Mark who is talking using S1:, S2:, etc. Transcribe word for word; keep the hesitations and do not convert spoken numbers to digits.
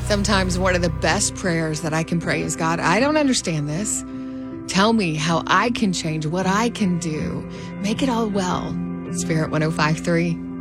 S1: Sometimes one of the best prayers that I can pray is, God, I don't understand this. Tell me how I can change, what I can do. Make it all well. Spirit one oh five point three.